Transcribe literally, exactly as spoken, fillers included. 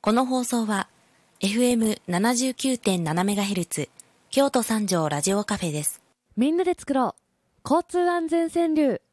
この放送は エフエムななじゅうきゅうてんななメガヘルツ 京都三条ラジオカフェです。 みんなで作ろう交通安全川柳。